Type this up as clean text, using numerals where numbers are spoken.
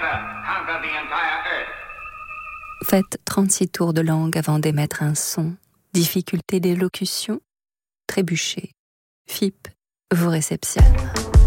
conquer the entire earth. Faites 36 tours de langue avant d'émettre un son. Difficulté d'élocution, trébuchez. FIP vous réceptionne.